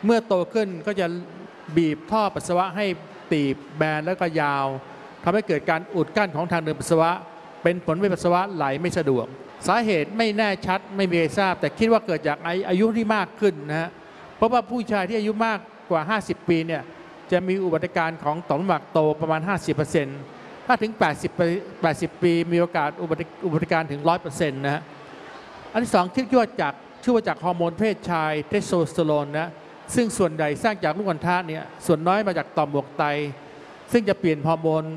เมื่อโตขึ้นก็จะบีบท่อปัสสาวะให้ตีบแบนแล้วก็ยาวทำให้เกิดการอุดกั้นของทางเดินปัสสาวะเป็นผลให้ปัสสาวะไหลไม่สะดวกสาเหตุไม่แน่ชัดไม่มีใครทราบแต่คิดว่าเกิดจากอายุที่มากขึ้นนะฮะเพราะว่าผู้ชายที่อายุมากกว่า50 ปีเนี่ยจะมีอุบัติการของต่อมลูกหมากโตประมาณ 50%ถ้าถึง80 ปีมีโอกาสอุบัติการถึง 100% นะฮะอันที่2คิดว่าจากฮอร์โมนเพศชายเทสโทสเตอโรนนะซึ่งส่วนใหญ่สร้างจากลูกอัณฑะเนี่ยส่วนน้อยมาจากต่อมหมวกไตซึ่งจะเปลี่ยนฮอร์โมน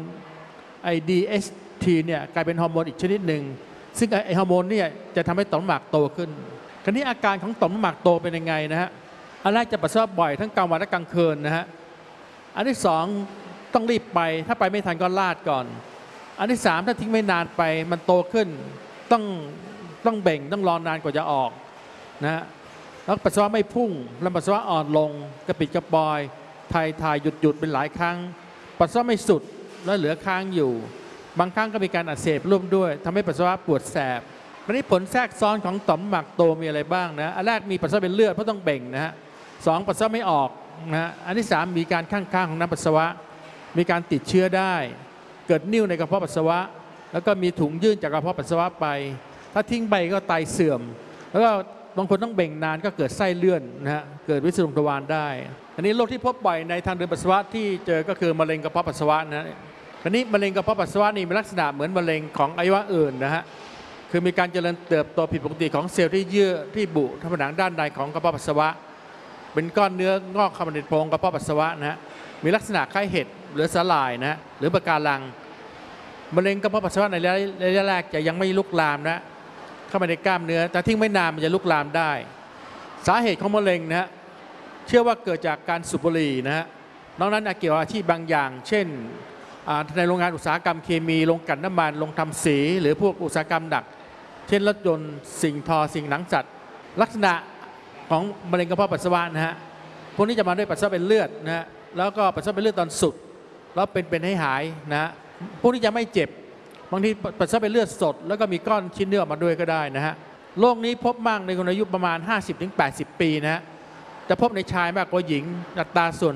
DHT เนี่ยกลายเป็นฮอร์โมนอีกชนิดหนึ่งซึ่งไอฮอร์โมนเนี่ยจะทำให้ต่อมลูกหมากโตขึ้นคราวนี้อาการของต่อมลูกหมากโตเป็นยังไงนะฮะอันแรกจะปัสสาวะบ่อยทั้งกลางวันและกลางคืนนะฮะอันที่2ต้องรีบไปถ้าไปไม่ทันก็ลาดก่อนอันที่3ถ้าทิ้งไม่นานไปมันโตขึ้นต้องเบ่งต้องรอนานกว่าจะออกนะฮะแล้วปัสสาวะไม่พุ่งแล้วปัสสาวะอ่อนลงกระปิดกระปอยถ่ายหยุดเป็นหลายครั้งปัสสาวะไม่สุดแล้วเหลือค้างอยู่บางครั้งก็มีการอักเสบร่วมด้วยทำให้ปัสสาวะปวดแสบวันนี้ผลแทรกซ้อนของต่อมลูกหมากโตมีอะไรบ้างนะอันแรกมีปัสสาวะเป็นเลือดเพราะต้องเบ่งนะฮะ2ปัสสาวะไม่ออกนะฮะอันที่3มีการข้างของน้ำปัสสาวะมีการติดเชื้อได้เกิดนิ่วในกระเพาะปัสสาวะแล้วก็มีถุงยื่นจากกระเพาะปัสสาวะไปถ้าทิ้งไปก็ไตเสื่อมแล้วก็บางคนต้องเบ่งนานก็เกิดไส้เลื่อนนะฮะเกิดวิสรุงทวารได้อันนี้โรคที่พบบ่อยในทางเดินปัสสาวะที่เจอก็คือมะเร็งกระเพาะปัสสาวะนะอันนี้มะเร็งกระเพาะปัสสาวะนี่มีลักษณะเหมือนมะเร็งของอวัยวะอื่นนะฮะคือมีการเจริญเติบโตผิดปกติของเซลล์ที่เยื่อที่บุผนังด้านในของกระเพาะปัสสาวะเป็นก้อนเนื้องอกเข้ามาในโพรงกระเพาะปัสสาวะนะฮะมีลักษณะคล้ายเห็ดหรือสาหร่ายนะหรือปะการังมะเร็งกระเพาะปัสสาวะในระยะแรกจะยังไม่ลุกลามนะเข้ามาในกล้ามเนื้อแต่ทิ้งไม่นานมันจะลุกลามได้สาเหตุของมะเร็งนะเชื่อว่าเกิดจากการสูบบุหรี่นะฮะนอกนั้นเกี่ยวกับอาชีพบางอย่างเช่นในโรงงานอุตสาหกรรมเคมีโรงกลั่นน้ำมันโรงทำสีหรือพวกอุตสาหกรรมหนักเช่นรถยนต์สิ่งทอสิ่งหนังสัตว์ลักษณะของมะเร็งกระเพาะปัสสาวะนะฮะพวกนี้จะมาด้วยปัสสาวะเป็นเลือดนะฮะแล้วก็ปัสสาวะเป็นเลือดตอนสุดแล้วเป็นให้หายนะฮะพวกนี้จะไม่เจ็บบางทีปัสสาวะเป็นเลือดสดแล้วก็มีก้อนชิ้นเนื้อออกมาด้วยก็ได้นะฮะโรคนี้พบมากในคนอายุประมาณ 50-80 ปีนะฮะจะพบในชายมากกว่าหญิงอัตราส่วน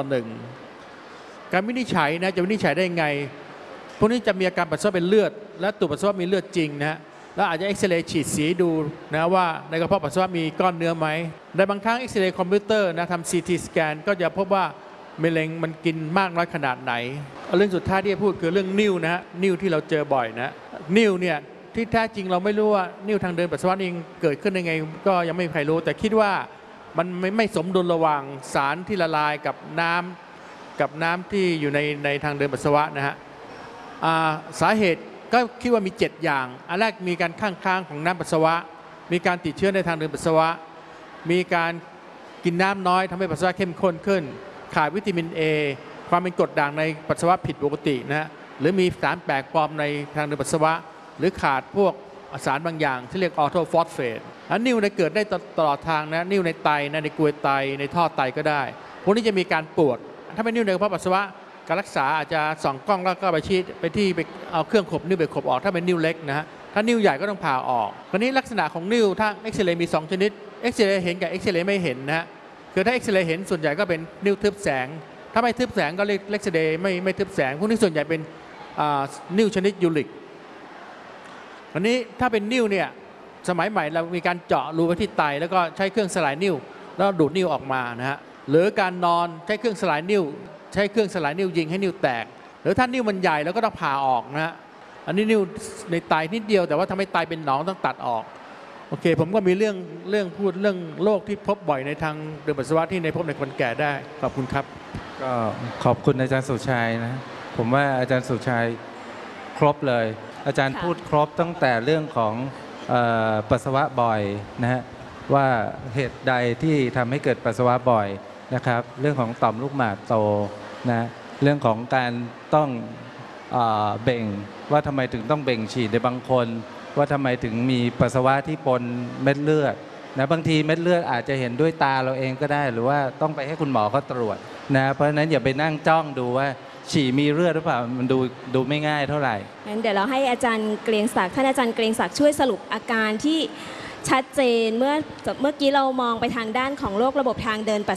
4:1การวินิจฉัยนะจะวินิจฉัยได้ไงพวกนี้จะมีอาการปัสสาวะเป็นเลือดและตัวปัสสาวะมีเลือดจริงนะแล้วอาจจะเอ็กซเรย์ฉีดสีดูนะว่าในกระเพาะปัสสาวะมีก้อนเนื้อไหมในบางครั้งเอ็กซเรย์คอมพิวเตอร์นะทำ CT สแกนก็จะพบว่ามะเร็งมันกินมากน้อยขนาดไหนเรื่องสุดท้ายที่จะพูดคือเรื่องนิ่วนะฮะนิ่วที่เราเจอบ่อยนะนิ่วเนี่ยที่แท้จริงเราไม่รู้ว่านิ่วทางเดินปัสสาวะนี่เกิดขึ้นได้ไงก็ยังไม่มีใครรู้แต่คิดว่ามันไม่สมดุลระหว่างสารที่ละลายกับน้ำที่อยู่ในทางเดินปัสสาวะนะฮะสาเหตุก็คิดว่ามี7อย่างอันแรกมีการข้างของน้ำปัสสาวะมีการติดเชื้อในทางเดินปัสสาวะมีการกินน้ำน้อยทำให้ปัสสาวะเข้มข้นขึ้นขาดวิตามิน A ความเป็นกรดด่างในปัสสาวะผิดปกตินะฮะหรือมีสารแปลกปลอมในทางเดินปัสสาวะหรือขาดพวกสารบางอย่างที่เรียกออโทฟอสเฟตนิ่วในเกิดได้ตลอดทางนะนิ่วในไตนะในกรวยไตในท่อไตก็ได้พวกนี้จะมีการปวดถ้าเป็นนิ่วในกระเพาะปัสสาวะการรักษาอาจจะส่องกล้องแล้วก็ไปเอาเครื่องขบนิ่วไปขบออกถ้าเป็นนิ่วเล็กนะฮะถ้านิ่วใหญ่ก็ต้องผ่าออกคราวนี้ลักษณะของนิ่วถ้าเอ็กซเรย์มี2ชนิดเอ็กซเรย์เห็นกับเอ็กซเรย์ไม่เห็นนะฮะคือถ้าเอ็กซเรย์เห็นส่วนใหญ่ก็เป็นนิ่วทึบแสงถ้าไม่ทึบแสงก็เรียกเอ็กซเรย์ไม่ทึบแสงพวกนี้ส่วนใหญ่เป็นนิ่วชนิดยูริกวันนี้ถ้าเป็นนิ่วเนี่ยสมัยใหม่เรามีการเจาะรูไปที่ไตแล้วก็ใช้เครื่องสลายนิ่วแล้วดูดนิ่วออกมานะฮะหรือการนอนใช้เครื่องสลายนิ่วยิงให้นิ่วแตกหรือถ้านิ่วมันใหญ่แล้วก็ต้องผ่าออกนะฮะอันนี้นิ่วในไตนิดเดียวแต่ว่าทำให้ไตเป็นหนองต้องตัดออกโอเคผมก็มีเรื่องพูดเรื่องโรคที่พบบ่อยในทางเดินปัสสาวะที่ในพบในคนแก่ได้ขอบคุณครับก็ขอบคุณอาจารย์สุชัยนะผมว่าอาจารย์สุชัยครบเลยอาจารย์พูดครบตั้งแต่เรื่องของปัสสาวะบ่อยนะฮะว่าเหตุใดที่ทำให้เกิดปัสสาวะบ่อยนะครับเรื่องของต่อมลูกหมากโตนะเรื่องของการต้องเบ่งว่าทำไมถึงต้องเบ่งฉีดในบางคนว่าทำไมถึงมีปัสสาวะที่ปนเม็ดเลือดนะบางทีเม็ดเลือดอาจจะเห็นด้วยตาเราเองก็ได้หรือว่าต้องไปให้คุณหมอเขาตรวจนะเพราะฉะนั้นอย่าไปนั่งจ้องดูว่าฉี่มีเลือดหรือเปล่ามันดูไม่ง่ายเท่าไหร่งั้นเดี๋ยวเราให้อาจารย์เกรียงศักดิ์ท่านอาจารย์เกรียงศักดิ์ช่วยสรุปอาการที่ชัดเจนเมื่อกี้เรามองไปทางด้านของโรคระบบทางเดินปัส